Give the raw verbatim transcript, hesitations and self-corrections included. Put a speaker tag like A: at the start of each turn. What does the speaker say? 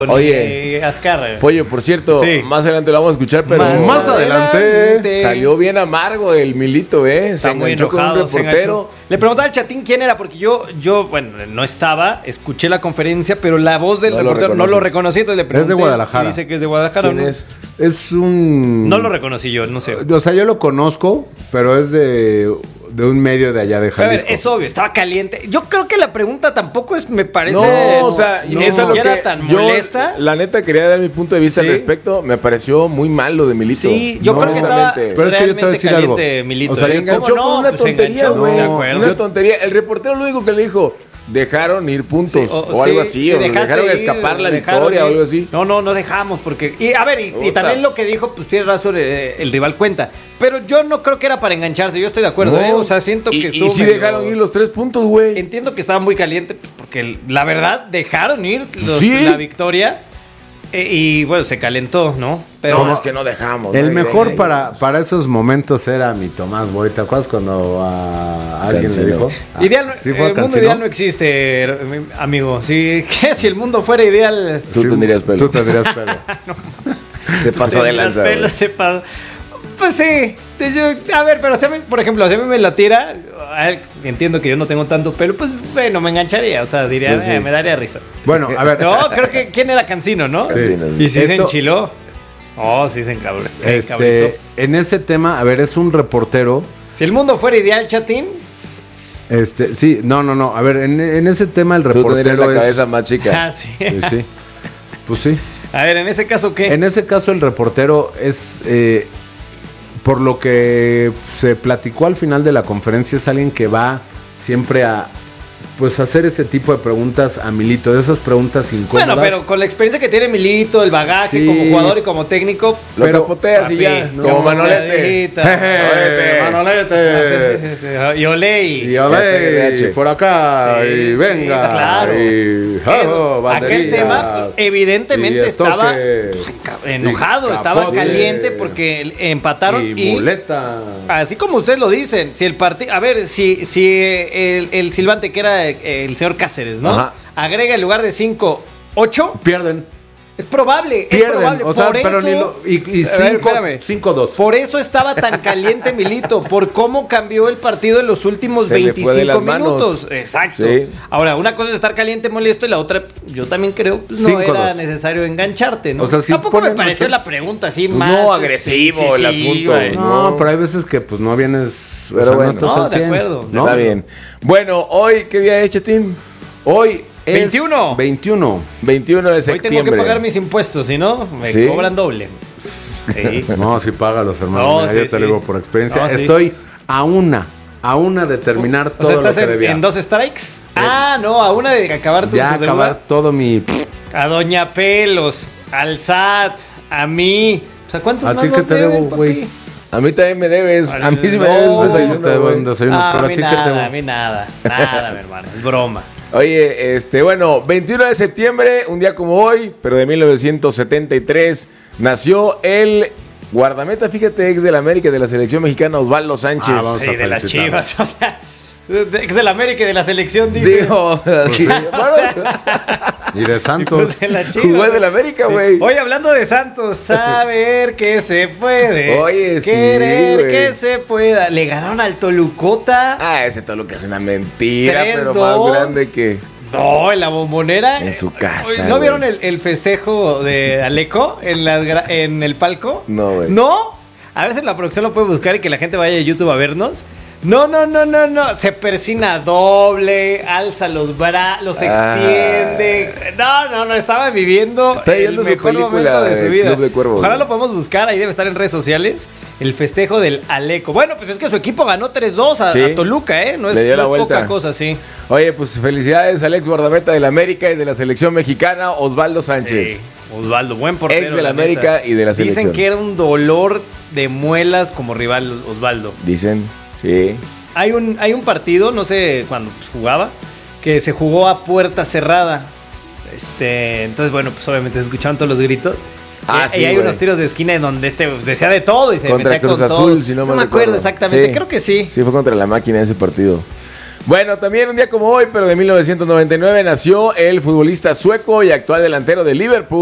A: Oye, Azcárraga.
B: Pollo, por cierto, sí. más adelante lo vamos a escuchar, pero
C: más, más adelante, adelante
B: salió bien amargo el Milito, ¿eh?
A: Está
B: se
A: muy
B: enganchó
A: enojado,
B: con un reportero.
A: Le preguntaba al Chatín quién era, porque yo, yo, bueno, no estaba, escuché la conferencia, pero la voz del no reportero no lo reconocí, entonces le pregunté.
C: Es de Guadalajara.
A: Dice que es de Guadalajara.
B: ¿Quién
A: ¿no?
B: es?
C: Es un...
A: No lo reconocí yo, no sé.
C: O sea, yo lo conozco, pero es de... de un medio de allá de Jalisco.
A: A ver, es obvio, estaba caliente. Yo creo que la pregunta tampoco es, me parece...
B: No, o sea,
A: no,
B: esa
A: no
B: lo
A: era
B: que
A: tan
B: yo,
A: molesta.
B: La neta, quería dar mi punto de vista
A: ¿Sí?
B: al respecto. Me pareció muy mal lo de Milito.
A: Sí, yo
C: no,
A: creo que estaba
C: pero es que yo te voy a decir algo.
A: Milito.
C: O sea,
B: se
C: yo
B: enganchó
A: no?
B: con una
A: Pues
B: tontería, güey.
A: De acuerdo.
B: Una tontería. El reportero lo único que le dijo... Dejaron ir puntos, sí, o, o
A: sí,
B: algo así,
A: sí,
B: o dejaron
A: ir,
B: escapar la
A: dejaron
B: victoria
A: ir.
B: o algo así.
A: No, no, no dejamos, porque... Y a ver, y, y también lo que dijo, pues tiene razón, eh, el rival cuenta. Pero yo no creo que era para engancharse, yo estoy de acuerdo,
B: no.
A: ¿eh? O sea, siento
B: y,
A: que estuvo
B: Y sí
A: medio...
B: dejaron ir los tres puntos, güey.
A: Entiendo que estaba muy caliente, pues, porque la verdad, dejaron ir los,
B: ¿Sí?
A: la victoria. Eh, y bueno, se calentó, ¿no?
B: Pero no, es que no dejamos.
C: El
B: ¿no?
C: mejor
B: ahí,
C: para,
B: ahí.
C: para esos momentos era mi Tomás Boy. ¿Te acuerdas cuando a alguien
B: Cancino.
C: le dijo? Ah,
A: Ideal,
C: ¿sí fue
A: el mundo
C: Cancino?
A: ideal no existe, amigo. Si, ¿qué? Si el mundo fuera ideal...
B: Tú
C: Sí,
B: tendrías pelo.
C: Tú tendrías pelo.
A: no.
B: Se pasó de lanza.
A: Pelo, se pasó. Pues sí. Yo, a ver, pero si a mí, por ejemplo, si a mí me la tira, entiendo que yo no tengo tanto pelo, pues bueno, me engancharía. O sea, diría,
B: Pues sí.
A: eh, me daría risa.
C: Bueno, a ver.
A: No, creo que ¿quién era Cancino, no?
B: Cancino,
A: Y si se
C: Esto-
A: enchiló. Oh, sí se encabró. se
C: Este,
A: encabritó.
C: en este tema, a ver, es un reportero.
A: Si el mundo fuera ideal, Chatín.
C: Este, sí, no, no, no. A ver, en, en ese tema el
B: Tú tendrías
C: reportero
B: la
C: es.
B: cabeza más chica.
A: Ah, sí.
C: Pues sí. Pues sí.
A: A ver, en ese caso, ¿qué?
C: En ese caso, el reportero es. eh, por lo que se platicó al final de la conferencia, es alguien que va siempre a. Pues hacer ese tipo de preguntas a Milito, de esas preguntas incómodas.
A: Bueno, pero con la experiencia que tiene Milito, el bagaje
C: Sí.
A: como jugador y como técnico.
B: Lo
C: pero-
B: capoteas y ya.
A: Papi,
B: Como Manolete.
C: Jeje, Manolete.
A: Y Oley.
C: Y olé,
B: F N H.
C: por acá,
A: Sí,
C: y
A: sí,
C: venga,
A: claro.
C: y
A: Eso,
C: oh,
A: aquel
C: banderilla,
A: tema evidentemente
C: y
A: estaba
C: estoque,
A: pues, enca- enojado,
C: y
A: estaba
C: capote,
A: caliente porque empataron
C: y,
A: y,
C: muleta.
A: así como ustedes lo dicen, si el partido, a ver, si, si el, el silbante que era el señor Cáceres, ¿no?
B: Ajá.
A: Agrega en lugar de cinco, ocho,
C: Pierden,
A: es probable, es
C: pierden,
A: probable.
C: o sea,
A: por
C: pero
A: eso,
C: ni lo, y, y
A: A ver,
C: cinco,
A: espérame.
C: cinco dos.
A: Por eso estaba tan caliente Milito, por cómo cambió el partido en los últimos
B: Se le fue de
A: veinticinco
B: las
A: minutos.
B: manos.
A: Exacto.
B: Sí.
A: Ahora, una cosa es estar caliente, molesto, y la otra, yo también creo, pues, no
C: Cinco,
A: era
C: dos.
A: necesario engancharte, ¿no?
C: O sea, si
A: Tampoco me
C: ponen
A: pareció
C: ocho-
A: la pregunta así
B: Pues
A: más
B: no,
A: este,
B: agresivo el asunto,
A: güey.
C: No,
B: No.
C: pero hay veces que pues no vienes,
B: Pero
C: o sea,
B: bueno.
C: no estás
A: No,
C: al
A: de
C: cien,
A: acuerdo.
C: ¿no?
B: Está bien. Bueno, hoy, ¿qué día es, Chatín?
C: Hoy es
A: veintiuno.
C: veintiuno.
B: veintiuno de
A: Hoy
B: septiembre.
A: tengo que pagar mis impuestos, si no, me
B: ¿Sí?
A: cobran doble. Sí.
C: No, sí págalos, hermano.
A: No,
C: Mira,
A: sí,
C: yo te
A: sí.
C: lo digo por experiencia.
A: No, sí.
C: Estoy a una, a una de terminar
A: O
C: todo
A: sea,
C: lo
A: ¿estás
C: que
A: en,
C: debía.
A: en dos strikes? Ah, no, a una de acabar tu,
C: ya
A: tu deuda.
C: acabar todo mi...
A: A Doña Pelos, al S A T, a mí. O sea, ¿cuántos
C: ¿A
A: más
C: ti qué
A: nos
C: te
A: deben,
C: debo,
A: papi?
C: güey?
B: A mí también me debes. A mí sí me
A: No,
B: debes un
C: Yo
B: desayuno,
C: te debo
B: güey.
C: un desayuno,
A: Ah,
C: pero
A: a
C: a
A: mí
C: ti qué te
A: nada,
C: debo.
A: a mí nada. Nada, mi hermano. Es broma.
B: Oye, este, bueno, veintiuno de septiembre, un día como hoy, pero de mil novecientos setenta y tres, nació el guardameta, fíjate, ex del América y de la selección mexicana, Osvaldo Sánchez.
C: Ah, vamos
A: Sí,
C: a
A: de las
C: felicitarlo.
A: Chivas, o sea, de- ex del América y de la selección, dice.
B: Digo,
C: sí.
B: bueno,
C: Y de Santos.
A: Pues de la Chivas.
B: jugó en el América,
A: Sí.
B: güey.
A: Oye, hablando de Santos, saber que se puede.
B: Oye, sí,
A: Querer
B: güey.
A: que se pueda. Le ganaron al Tolucota.
B: Ah, ese Toluca es una mentira,
A: Tres,
B: pero
A: dos.
B: más grande que...
A: No, en la Bombonera.
B: En su casa,
A: Oye, ¿no
B: güey.
A: vieron el, el festejo de Aleco en, las gra- en el palco?
B: No, güey.
A: ¿No? A ver si la producción lo puede buscar y que la gente vaya a YouTube a vernos. No, no, no, no, no. Se persina doble, alza los brazos, los
B: Ah.
A: extiende. No, no, no. Estaba viviendo
B: Está
A: el
B: viendo su
A: mejor
B: película
A: momento de su
B: de
A: vida.
B: Club de Cuervos,
A: Ojalá
B: güey.
A: lo podamos buscar. Ahí debe estar en redes sociales. El festejo del Aleco. Bueno, pues es que su equipo ganó tres dos a,
B: Sí.
A: a Toluca, ¿eh? No es,
B: Le dio
A: no
B: la
A: es
B: vuelta.
A: poca cosa, sí.
B: Oye, pues felicidades al ex guardameta del América y de la selección mexicana, Osvaldo Sánchez.
A: Sí, Osvaldo, buen portero.
B: Ex del
A: la
B: América
A: neta.
B: y de la selección.
A: Dicen que era un dolor de muelas como rival Osvaldo.
B: Dicen, sí.
A: Hay un, hay un partido, no sé cuándo pues, jugaba, que se jugó a puerta cerrada. Este, entonces, bueno, pues obviamente se escuchaban todos los gritos.
B: Ah,
A: y,
B: sí,
A: y hay
B: güey.
A: unos tiros de esquina en donde este decía de todo y se
B: Contra
A: metía
B: Cruz
A: con
B: Azul,
A: todo.
B: si no
A: me
B: mal
A: acuerdo
B: recuerdo.
A: exactamente,
B: Sí.
A: creo que sí.
B: Sí, fue contra la máquina ese partido. Bueno, también un día como hoy, pero de mil novecientos noventa y nueve, nació el futbolista sueco y actual delantero de Liverpool,